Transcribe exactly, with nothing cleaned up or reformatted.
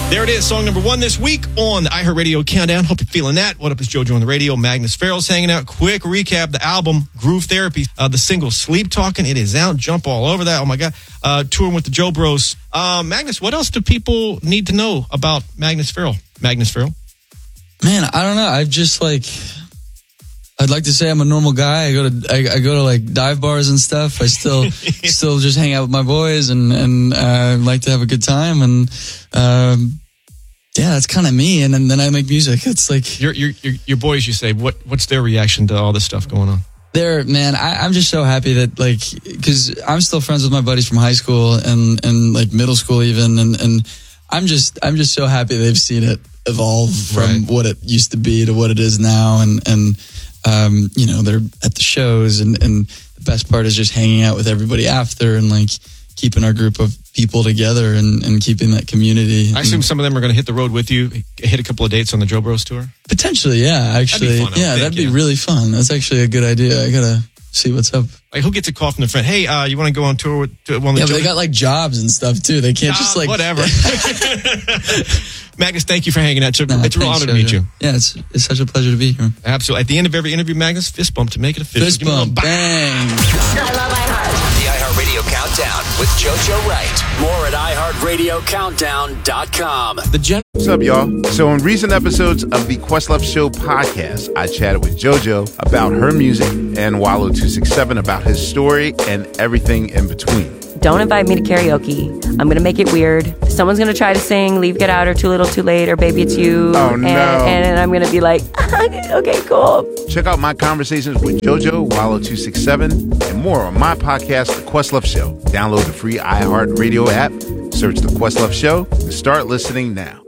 There it is, song number one this week on the iHeartRadio Countdown. Hope you're feeling that. What up, is JoJo on the radio. Magnus Farrell's hanging out. Quick recap, the album, Groove Therapy. Uh, the single, Sleep Talking. It is out. Jump all over that. Oh, my God. Uh, touring with the Joe Bros. Uh, Magnus, what else do people need to know about Magnus Farrell? Magnus Farrell? Man, I don't know. I've just, like... I'd like to say I'm a normal guy. I go to I, I go to like dive bars and stuff. I still still just hang out with my boys and and uh, like to have a good time. And um, yeah, that's kind of me. And then, then I make music. It's like your your your, your boys. You say what? What's their reaction to all this stuff going on? They're man. I, I'm just so happy that like because I'm still friends with my buddies from high school and and like middle school even. And and I'm just I'm just so happy they've seen it evolve from right. what it used to be to what it is now. And and Um, you know, they're at the shows and, and the best part is just hanging out with everybody after and like keeping our group of people together and, and keeping that community. I assume some of them are going to hit the road with you, hit a couple of dates on the Joe Bros tour? Potentially, yeah, actually. That'd be fun, yeah, think, that'd be yeah. really fun. That's actually a good idea. I got to see what's up. Like, who gets a call from their friend? Hey, uh, you want to go on tour with to one of the Yeah, Joe- but they got like jobs and stuff too. They can't uh, just like... Whatever. Magnus, thank you for hanging out. It's a, nah, it's a real honor to meet you. Yeah, it's it's such a pleasure to be here. Absolutely. At the end of every interview, Magnus, fist bump to make it official. Fist bump, bang. I love iHeart. The iHeartRadio Countdown with JoJo Wright. More at i heart radio countdown dot com. The gen- What's up, y'all? So in recent episodes of the Questlove Show podcast, I chatted with JoJo about her music and Wallow two six seven about his story and everything in between. Don't invite me to karaoke. I'm going to make it weird. Someone's going to try to sing Leave, Get Out, or Too Little, Too Late, or Baby It's You. Oh, no. And, and I'm going to be like, okay, cool. Check out my conversations with JoJo, Wallow two six seven, and more on my podcast, The Questlove Show. Download the free iHeartRadio app, search The Questlove Show, and start listening now.